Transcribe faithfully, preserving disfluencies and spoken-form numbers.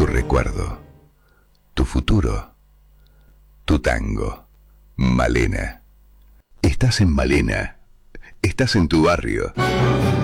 tu recuerdo, tu futuro, tu tango. Malena. Estás en Malena. Estás en tu barrio.